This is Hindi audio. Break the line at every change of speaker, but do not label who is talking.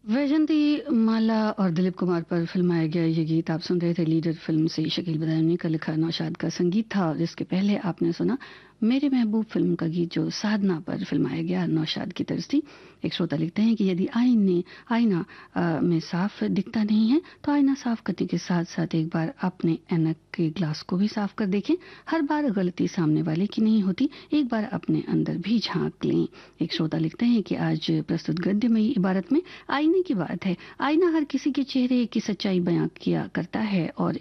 वैजंती माला और दिलीप कुमार पर फिल्माया गया ये गीत आप सुन रहे थे। लीडर फिल्म से शकील बदायूनी का लिखा नौशाद का संगीत था, और इसके पहले आपने सुना मेरे महबूब फिल्म का गीत जो साधना पर फिल्माया गया, नौशाद की तरफ थी। एक श्रोता लिखते हैं कि यदि आईना में साफ दिखता नहीं है तो आईना साफ करने के साथ साथ एक बार अपने ऐनक के ग्लास को भी साफ कर देखें। हर बार गलती सामने वाले की नहीं होती, एक बार अपने अंदर भी झांक लें। एक श्रोता लिखते हैं कि आज प्रस्तुत गद्यमयी इबारत में आईने की बात है। आईना हर किसी के चेहरे की सच्चाई बयां किया करता है, और